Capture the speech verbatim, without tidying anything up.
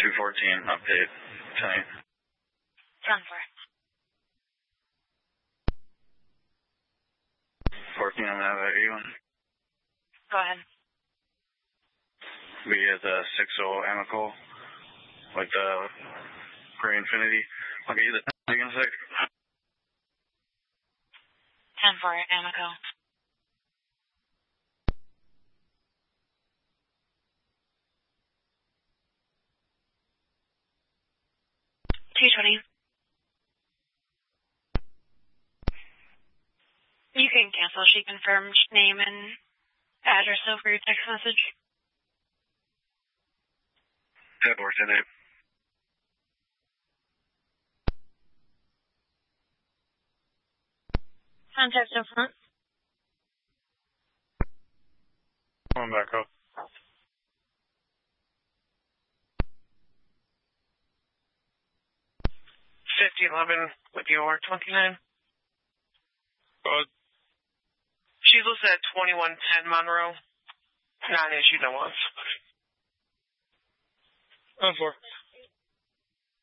two fourteen, update tonight. ten four. fourteen, I'm going to have an eighty-one. Go ahead. We at the six oh Amico, like the Gray Infinity. I'll get you the ten in a sec. ten four, Amico. two twenty. You can cancel. She confirmed name and address over your text message. That works today. Contact up front. Come back up. fifty eleven with your twenty-nine. Good. She's listed at twenty-one ten Monroe. Non-issue, no ones. ten four.